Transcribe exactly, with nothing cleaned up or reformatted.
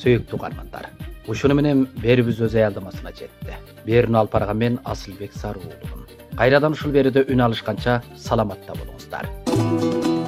Сөйүктүү угармандар, ушуну менен берибиз өз аялдамасына жетти. Берүүнү алып барган мен Асылбек Сарыуулумун. Кайрадан ушул берүүдө үн алышканча саламатта болуңуздар.